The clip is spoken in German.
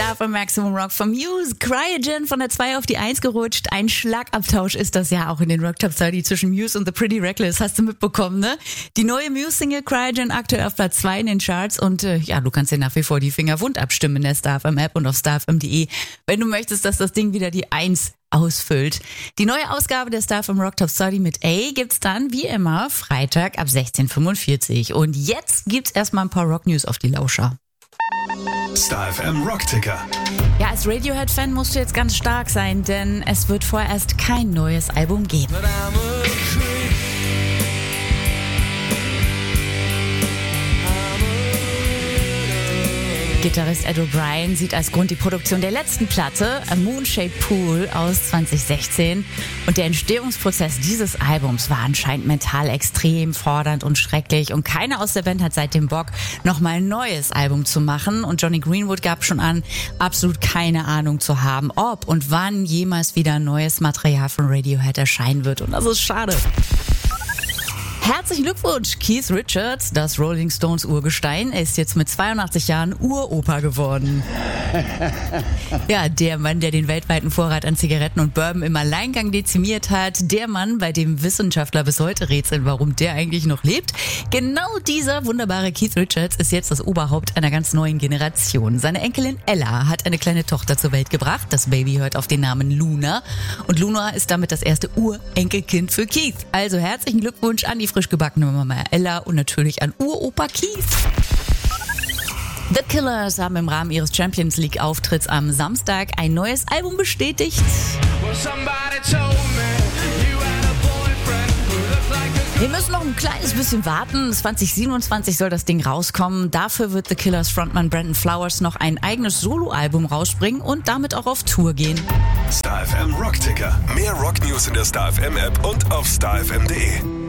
Star von Maximum Rock vom Muse. Cryogen von der 2 auf die 1 gerutscht. Ein Schlagabtausch ist das ja auch in den Rock Top 30 zwischen Muse und The Pretty Reckless. Hast du mitbekommen, ne? Die neue Muse-Single Cryogen aktuell auf Platz 2 in den Charts. Und du kannst dir nach wie vor die Finger wund abstimmen in der StarFM-App und auf starfm.de, wenn du möchtest, dass das Ding wieder die 1 ausfüllt. Die neue Ausgabe der StarFM Rock Top 30 mit A gibt's dann wie immer Freitag ab 16:45. Und jetzt gibt's erstmal ein paar Rock News auf die Lauscher. StarFM Rockticker. Ja, als Radiohead-Fan musst du jetzt ganz stark sein, denn es wird vorerst kein neues Album geben. Gitarrist Ed O'Brien sieht als Grund die Produktion der letzten Platte, A Moonshaped Pool aus 2016. Und der Entstehungsprozess dieses Albums war anscheinend mental extrem fordernd und schrecklich. Und keiner aus der Band hat seitdem Bock, nochmal ein neues Album zu machen. Und Johnny Greenwood gab schon an, absolut keine Ahnung zu haben, ob und wann jemals wieder neues Material von Radiohead erscheinen wird. Und das ist schade. Herzlichen Glückwunsch, Keith Richards, das Rolling Stones Urgestein. Er ist jetzt mit 82 Jahren Uropa geworden. Ja, der Mann, der den weltweiten Vorrat an Zigaretten und Bourbon im Alleingang dezimiert hat. Der Mann, bei dem Wissenschaftler bis heute rätseln, warum der eigentlich noch lebt. Genau dieser wunderbare Keith Richards ist jetzt das Oberhaupt einer ganz neuen Generation. Seine Enkelin Ella hat eine kleine Tochter zur Welt gebracht. Das Baby hört auf den Namen Luna. Und Luna ist damit das erste Urenkelkind für Keith. Also herzlichen Glückwunsch an die frisch gebackene Mama Ella und natürlich an Uropa Keith. The Killers haben im Rahmen ihres Champions League Auftritts am Samstag ein neues Album bestätigt. Wir müssen noch ein kleines bisschen warten. 2027 soll das Ding rauskommen. Dafür wird The Killers Frontmann Brandon Flowers noch ein eigenes Soloalbum rausbringen und damit auch auf Tour gehen. StarFM Rockticker. Mehr Rock News in der StarFM App und auf starfm.de.